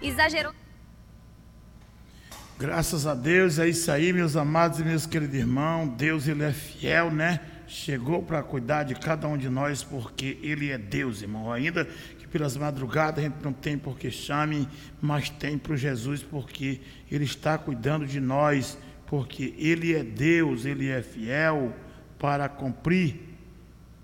exagerou. Graças a Deus, é isso aí, meus amados e meus queridos irmãos. Deus, Ele é fiel, né? Chegou para cuidar de cada um de nós, porque Ele é Deus, irmão. Ainda que pelas madrugadas a gente não tem porque chame, mas tem para o Jesus, porque Ele está cuidando de nós, porque Ele é Deus, Ele é fiel para cumprir